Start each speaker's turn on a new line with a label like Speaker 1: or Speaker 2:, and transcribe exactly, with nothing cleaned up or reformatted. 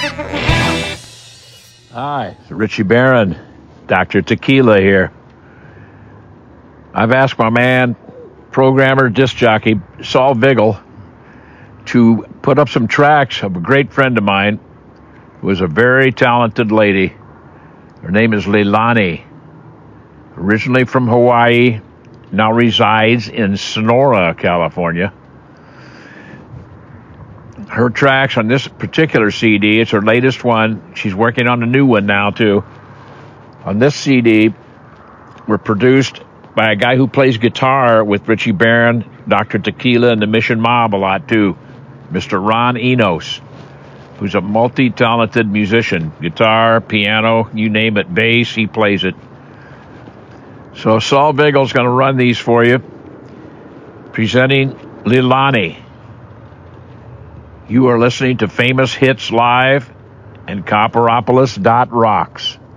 Speaker 1: Hi, it's Richie Barron, Doctor Tequila here. I've asked my man, programmer, disc jockey, Saul Vigil, to put up some tracks of a great friend of mine who is a very talented lady. Her name is Leilani, originally from Hawaii, now resides in Sonora, California. Her tracks on this particular C D, it's her latest one. She's working on a new one now, too. On this C D, were produced by a guy who plays guitar with Richie Barron, Doctor Tequila, and the Mission Mob a lot, too. Mister Ron Enos, who's a multi-talented musician. Guitar, piano, you name it, bass, he plays it. So Saul Vigil's going to run these for you. Presenting Leilani. You are listening to Famous Hits Live and Copperopolis dot rocks.